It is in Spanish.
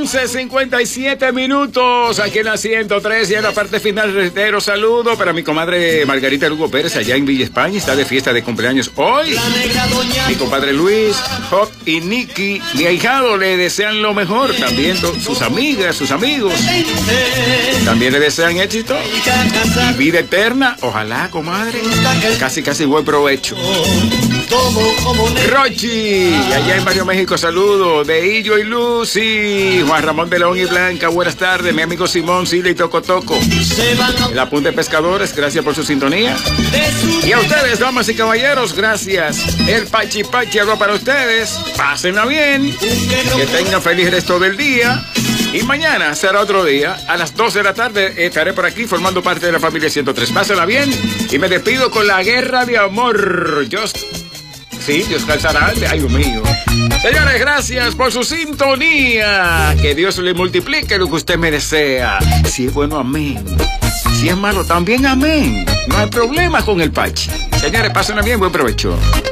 11:57 minutos aquí en la 103 y en la parte final. Reitero saludo para mi comadre Margarita Lugo Pérez allá en Villa España. Está de fiesta de cumpleaños hoy. Mi compadre Luis, Hop y Nicky, mi ahijado, le desean lo mejor. También sus amigas, sus amigos también le desean éxito y vida eterna. Ojalá, comadre. Casi buen provecho. Rochi, allá en Barrio México, saludos de Illo y Lucy, Juan Ramón de León y Blanca, buenas tardes, mi amigo Simón, Sila y Toco Toco, el apunte pescadores, gracias por su sintonía, y a ustedes, damas y caballeros, gracias, el Pachi Pachi habló para ustedes, pásenla bien, que tengan feliz resto del día, y mañana será otro día, a las 12 de la tarde estaré por aquí formando parte de la familia 103, pásenla bien, y me despido con la guerra de amor, Sí, Dios calzará. Ay, Dios mío. Señores, gracias por su sintonía. Que Dios le multiplique lo que usted me desea. Si es bueno, amén. Si es malo, también amén. No hay problema con el Pachi. Señores, pásenla bien, buen provecho.